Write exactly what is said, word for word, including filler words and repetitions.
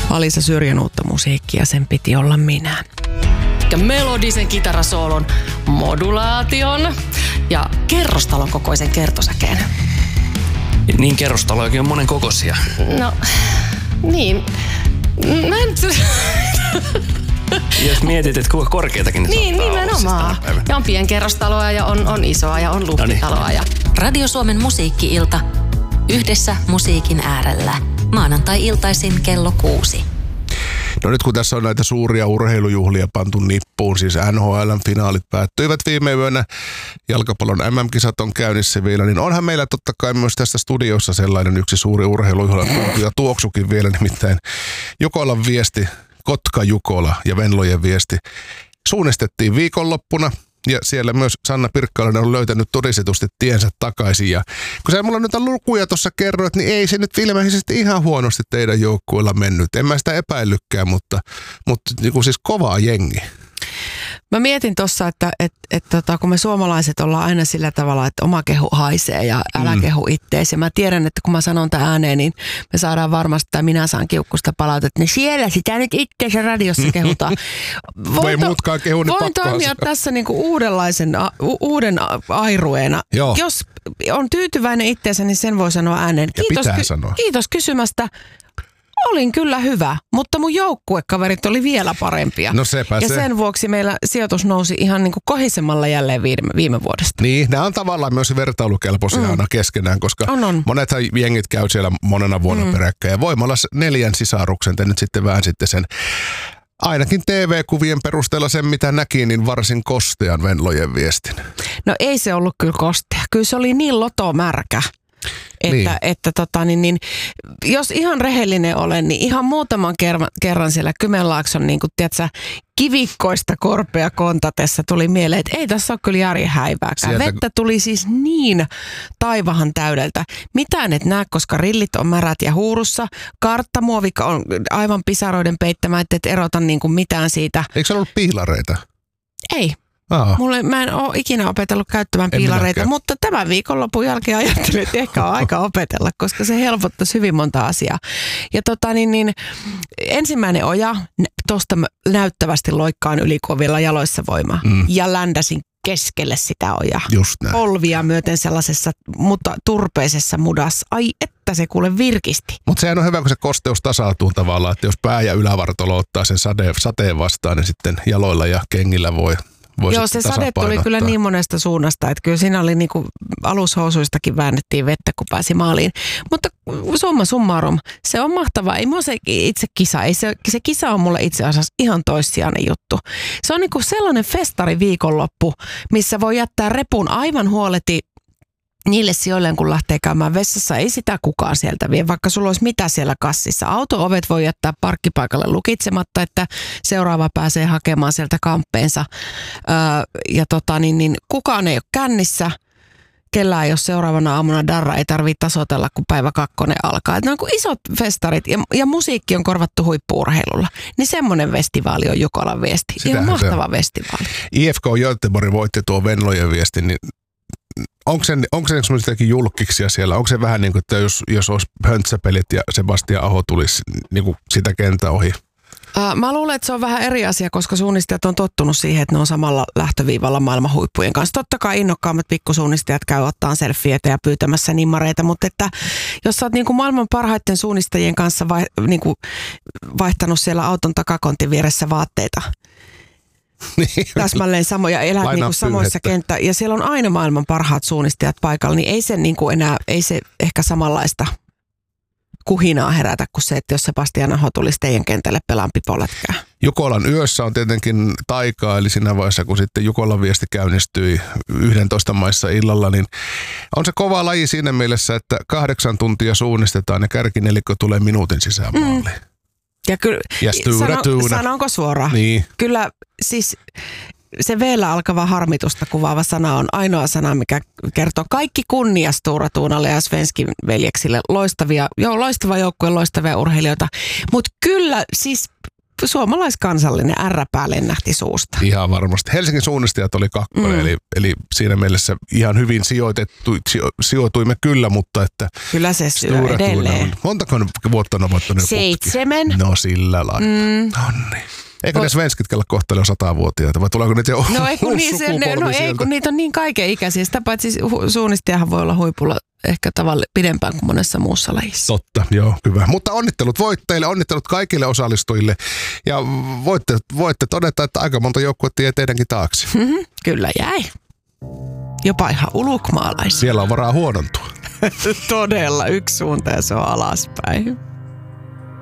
Alisa Syrjän uutta musiikkia, sen piti olla minä. Ja melodisen kitarasoolon, modulaation ja kerrostalon kokoisen kertosäkeen. Niin kerrostalojakin on monen kokoisia. No, niin. Mä en... Jos mietit, että kuinka korkeatakin ne Niin, nimenomaan. Ja on pienkerrostaloa ja on, on isoa ja on luhtitaloa. Ja... Radio Suomen musiikki-ilta. Yhdessä musiikin äärellä. Maanantai-iltaisin kello kuusi. No nyt kun tässä on näitä suuria urheilujuhlia pantu nippuun, siis N H L:n finaalit päättyivät viime yönä, jalkapallon M M-kisat on käynnissä vielä, niin onhan meillä totta kai myös tässä studiossa sellainen yksi suuri urheilujuhla ja tuoksukin vielä, nimittäin Jukolan viesti, Kotka Jukola ja Venlojen viesti suunnistettiin viikonloppuna. Ja siellä myös Sanna Pirkkalainen on löytänyt todistetusti tiensä takaisin. Ja kun sä mulla noita lukuja tuossa kerroit, niin ei se nyt ilmeisesti ihan huonosti teidän joukkueella mennyt. En mä sitä epäillytkään, mutta, mutta niin kuin siis kovaa jengi. Mä mietin tuossa, että et, et, tota, kun me suomalaiset ollaan aina sillä tavalla, että oma kehu haisee ja älä mm. kehu itteesi. Ja mä tiedän, että kun mä sanon tämän ääneen, niin me saadaan varmasti, tai minä saan kiukkusta palautetta, niin siellä sitä nyt itteensä radiossa kehutaan. Voin, to, muutkaan kehu, niin voin toimia tässä niinku uudenlaisen, u, uuden airueena. Joo. Jos on tyytyväinen itteensä, niin sen voi sanoa ääneen. Ja kiitos, pitää sanoa. Kiitos kysymästä. Olin kyllä hyvä, mutta mun joukkuekaverit oli vielä parempia. No sepä ja se. sen vuoksi meillä sijoitus nousi ihan niin kuin kohisemalla jälleen viime, viime vuodesta. Niin, nämä on tavallaan myös vertailukelpoisia mm. aina keskenään, koska on, on. monethan jengit käy siellä monena vuonna mm. peräkkäin. Ja voimalla neljän sisaruksen, te nyt sitten vähän sitten sen, ainakin T V-kuvien perusteella sen mitä näki, niin varsin kostean Venlojen viestin. No ei se ollut kyllä kostea. Kyllä se oli niin lotomärkä. Että, niin. että tota, niin, niin, jos ihan rehellinen olen, niin ihan muutaman kerran, kerran siellä Kymenlaakson niin kuin, tiedätkö, kivikkoista korpea kontatessa tuli mieleen, että ei tässä ole kyllä järjen häivääkään. Sieltä... Vettä tuli siis niin taivahan täydeltä. Mitään et näe, koska rillit on märät ja huurussa. Karttamuovikka on aivan pisaroiden peittämä, että et erota niin kuin mitään siitä. Eikö se ollut piilareita? Ei. Mulle, mä en ole ikinä opetellut käyttämään en piilareita, minäkään. Mutta tämän viikonlopun jälkeen ajattelin, että ehkä on aika opetella, koska se helpottaisi hyvin monta asiaa. Ja tota niin, niin ensimmäinen oja, tuosta näyttävästi loikkaan ylikovilla jaloissa voimaa mm. ja ländäsin keskelle sitä ojaa. Just näin. Polvia myöten sellaisessa mutta turpeisessa mudassa. Ai että se kuule virkisti. Mutta sehän on hyvä, kun se kosteus tasautuu tavallaan, että jos pää ja ylävartalo ottaa sen sade, sateen vastaan, niin sitten jaloilla ja kengillä voi... Joo, se sade tuli kyllä niin monesta suunnasta, että kyllä siinä oli niinku alushousuistakin väännettiin vettä, kun pääsi maaliin. Mutta summa summarum, se on mahtavaa. Ei mua se itse kisa, ei se, se kisa on mulle itse asiassa ihan toissijainen juttu. Se on niinku sellainen festari viikonloppu, missä voi jättää repun aivan huoleti niille sijoilleen, kun lähtee käymään vessassa, ei sitä kukaan sieltä vie, vaikka sulla olisi mitä siellä kassissa. Auto-ovet voi jättää parkkipaikalle lukitsematta, että seuraava pääsee hakemaan sieltä kamppeensa. Öö, ja tota, niin, niin, kukaan ei ole kännissä, kellään jos seuraavana aamuna darra ei tarvitse tasoitella, kun päivä kakkonen alkaa. Et ne on kuin isot festarit ja, ja musiikki on korvattu huippu-urheilulla. Niin semmoinen festivaali on Jukolan viesti. Sitähän ihan mahtava se festivaali. I F K Göteborg voitti tuo Venlojen viestin, niin onko se, onko se semmoisiakin julkkiksia siellä? Onko se vähän niin kuin, että jos, jos olisi höntsäpelit ja Sebastian Aho tulisi niin kuin sitä kenttä ohi? Uh, mä luulen, että se on vähän eri asia, koska suunnistajat on tottunut siihen, että ne on samalla lähtöviivalla maailman huippujen kanssa. Totta kai innokkaammat pikkusuunnistajat käy ottaan selfieitä ja pyytämässä nimmareita, mutta että jos sä oot niin kuin maailman parhaiten suunnistajien kanssa vai, niin kuin vaihtanut siellä auton takakontin vieressä vaatteita, niin. Täsmälleen samoja, elät niin kuin samoissa kenttä ja siellä on aina maailman parhaat suunnistajat paikalla, niin ei se niin kuin enää, ei se ehkä samanlaista kuhinaa herätä kuin se, että jos Sebastian Aho tulisi teidän kentälle pelaan pipolätkää. Jukolan yössä on tietenkin taikaa, eli siinä vaiheessa, kun sitten Jukolan viesti käynnistyi yksitoista maissa illalla, niin on se kova laji siinä mielessä, että kahdeksan tuntia suunnistetaan ja kärkinelikko tulee minuutin sisään maaliin. Mm. Ja kyllä, ja sano, sanonko suoraan? Niin. Kyllä siis se V-llä alkava harmitusta kuvaava sana on ainoa sana, mikä kertoo kaikki kunnia Stora Tuunalle ja Svenskin veljeksille. Loistavia, joo, loistava joukkue, loistavia urheilijoita. Mutta kyllä siis suomalaiskansallinen ärräpää lennähti suusta. Ihan varmasti. Helsingin suunnistajat oli kakkonen, mm. eli, eli siinä mielessä ihan hyvin sijoitettu, sijo, sijoituimme kyllä, mutta että... Kyllä se syö edelleen. Montako vuotta on voittanut? Seitsemän. No sillä lailla. Mm. Nonni. Eikö ne svenskit kellä kohtele jo satavuotiaita, vai tuleeko niitä jo no, ei, kun niin, se, ne, no ei, kun niitä on niin kaikenikäisiä. Sitä paitsi suunnistajahan voi olla huipulla ehkä tavalla pidempään kuin monessa muussa lajissa. Totta, joo, hyvä. Mutta onnittelut voittajille, onnittelut kaikille osallistujille. Ja voitte, voitte todeta, että aika monta joukkuetta jäi teidänkin taakse. Mm-hmm, kyllä jäi. Jopa ihan ulukmaalaisia. Siellä on varaa huonontua. Todella, yksi suunta ja se on alaspäin.